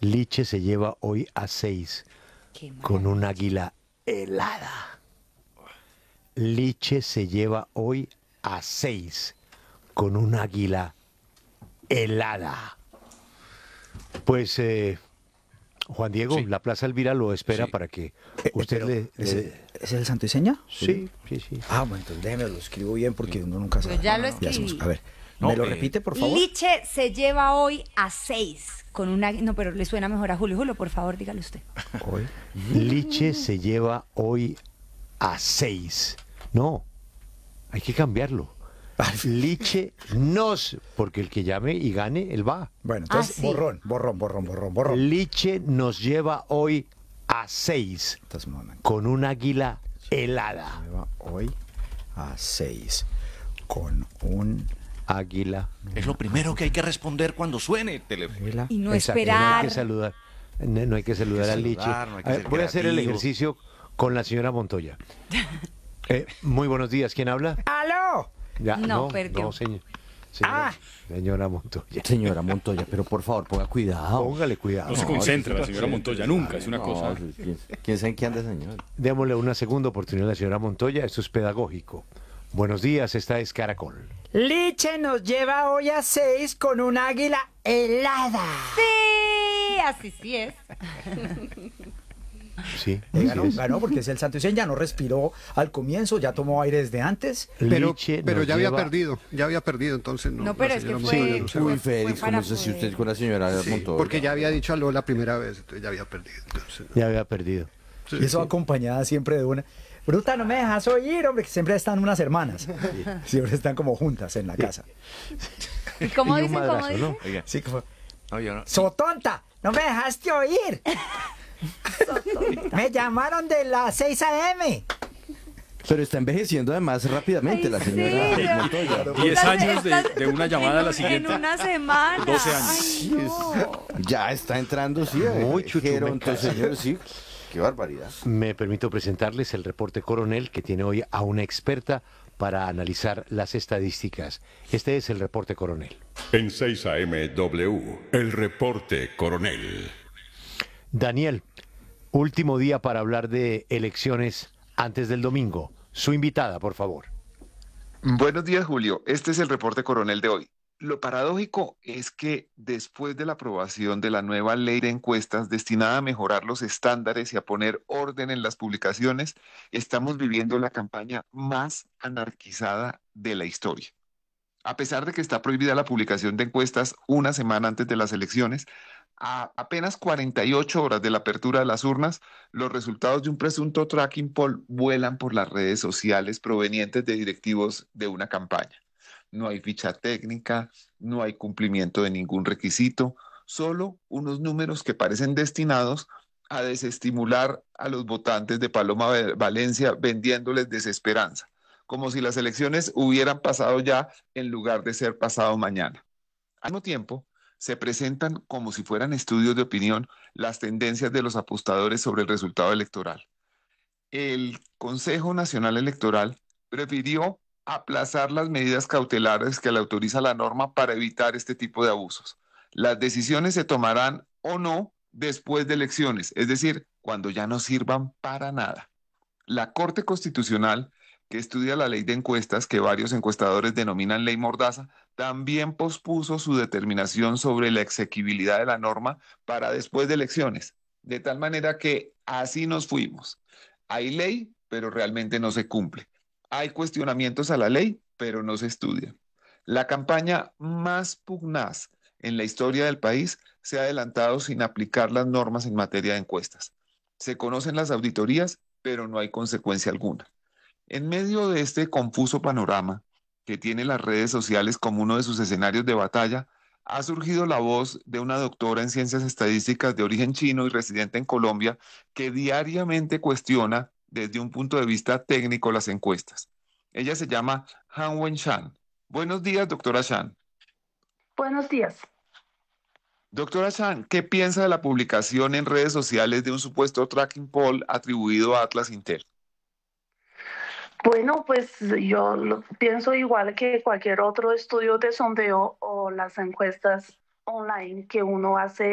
Liche se lleva hoy a 6 Qué con un maravilla. águila helada. Liche se lleva hoy a 6 con un águila helada. Pues, Juan Diego, Sí, la Plaza Elvira lo espera sí. para que usted Pero, le... ¿es el Santo y Seña? Sí, sí, sí. Ah, bueno, entonces déjeme, lo escribo bien porque uno nunca sabe. Pues ya lo ¿Qué hacemos? escribí. A ver, No, ¿me lo repite, por favor? Liche se lleva hoy a 6 con una... No, pero le suena mejor a Julio. Julio, por favor, dígalo usted. Hoy. Liche se lleva hoy a 6. No, hay que cambiarlo. Liche nos, porque el que llame y gane, él va. Bueno, entonces, sí. borrón. Liche nos lleva hoy a 6 Entonces, un momento. con un águila helada. Lleva hoy a 6 con un Águila. Es lo primero que hay que responder cuando suene el teléfono. águila. Y no Exacto, esperar. No hay que saludar. No hay que saludar al Liche. saludar, no hay que A ver, ser voy a hacer el creativo. ejercicio con la señora Montoya. Muy buenos días. ¿Quién habla? ¡Aló! Ya, No, perdió. Señora Montoya. Señora Montoya, pero por favor, ponga cuidado. Póngale cuidado. No se concentra la señora Montoya nunca, es una cosa. ¿Quién sabe en qué anda, señor? Démosle una segunda oportunidad a la señora Montoya. Esto es pedagógico. Buenos días, esta es Caracol. Liche nos lleva hoy a 6 con un águila helada. Sí, así sí es. Sí, así Ganó, es. ganó porque es el Santo y Seña, ya no respiró al comienzo, ya tomó aire desde antes. Liche Pero nos ya había lleva- perdido, entonces no. No, pero la es que señora fue... Montoya no se Uy, va. Félix, para ¿cómo es así poder- usted con la señora Sí, Montoya? porque ya había dicho aló la primera vez, entonces ya había perdido. Entonces, Ya había perdido. sí, Y eso sí. acompañada siempre de una. Bruta, no me dejas oír, hombre, que siempre están unas hermanas. Siempre están como juntas en la casa. ¿Y cómo Y un dice? ¿Cómo madrazo, dice? ¿no? Oiga, Sí, como. no, yo no. ¡So tonta! ¡No me dejaste oír! Me llamaron de las 6 a.m. Pero está envejeciendo además rápidamente Ay, la señora sí. Montoya. 10 años Estás- de una llamada a la siguiente. En una semana. 12 años. Ay, no. Ya está entrando, sí. Muy geronto, chuchumeca. señor, sí. Qué barbaridad. Me permito presentarles el reporte coronel que tiene hoy a una experta para analizar las estadísticas. Este es el reporte coronel. En 6 AM W, el reporte coronel. Daniel, último día para hablar de elecciones antes del domingo. Su invitada, por favor. Buenos días, Julio. Este es el reporte coronel de hoy. Lo paradójico es que después de la aprobación de la nueva ley de encuestas destinada a mejorar los estándares y a poner orden en las publicaciones, estamos viviendo la campaña más anarquizada de la historia. A pesar de que está prohibida la publicación de encuestas una semana antes de las elecciones, a apenas 48 horas de la apertura de las urnas, los resultados de un presunto tracking poll vuelan por las redes sociales provenientes de directivos de una campaña. No hay ficha técnica, no hay cumplimiento de ningún requisito, solo unos números que parecen destinados a desestimular a los votantes de Paloma Valencia vendiéndoles desesperanza, como si las elecciones hubieran pasado ya en lugar de ser pasado mañana. Al mismo tiempo, se presentan como si fueran estudios de opinión las tendencias de los apostadores sobre el resultado electoral. El Consejo Nacional Electoral prefirió aplazar las medidas cautelares que le autoriza la norma para evitar este tipo de abusos. Las decisiones se tomarán o no después de elecciones, es decir, cuando ya no sirvan para nada. La Corte Constitucional, que estudia la ley de encuestas que varios encuestadores denominan ley Mordaza, también pospuso su determinación sobre la exequibilidad de la norma para después de elecciones, de tal manera que así nos fuimos. Hay ley, pero realmente no se cumple. Hay cuestionamientos a la ley, pero no se estudian. La campaña más pugnaz en la historia del país se ha adelantado sin aplicar las normas en materia de encuestas. Se conocen las auditorías, pero no hay consecuencia alguna. En medio de este confuso panorama que tiene las redes sociales como uno de sus escenarios de batalla, ha surgido la voz de una doctora en ciencias estadísticas de origen chino y residente en Colombia que diariamente cuestiona desde un punto de vista técnico las encuestas. Ella se llama Han Wengshan. Buenos días, doctora Shan. Buenos días. Doctora Shan, ¿qué piensa de la publicación en redes sociales de un supuesto tracking poll atribuido a Atlas Intel? Bueno, pues yo pienso igual que cualquier otro estudio de sondeo o las encuestas online que uno hace